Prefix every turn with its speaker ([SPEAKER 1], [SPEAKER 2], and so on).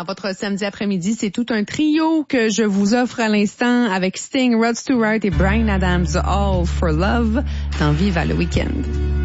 [SPEAKER 1] Dans votre samedi après-midi, c'est tout un trio que je vous offre à l'instant avec Sting, Rod Stewart et Bryan Adams, All for Love, dans Viva le Week-end.